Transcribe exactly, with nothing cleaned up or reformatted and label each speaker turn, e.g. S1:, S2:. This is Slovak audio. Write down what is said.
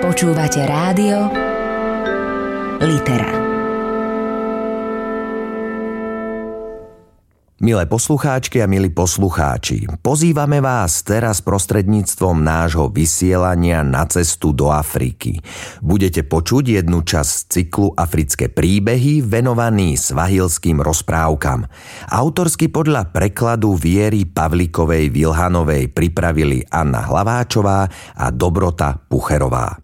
S1: Počúvate rádio Litera.
S2: Milé poslucháčky a milí poslucháči, pozývame vás teraz prostredníctvom nášho vysielania na cestu do Afriky. Budete počuť jednu časť cyklu Africké príbehy venovaný svahilským rozprávkam. Autorsky podľa prekladu Viery Pavlíkovej Vilhanovej pripravili Anna Hlaváčová a Dobrota Pucherová.